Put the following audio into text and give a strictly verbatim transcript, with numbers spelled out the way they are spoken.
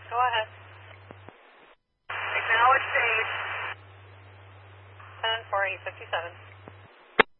Go ahead. Acknowledge stage. ten four eight fifty-seven.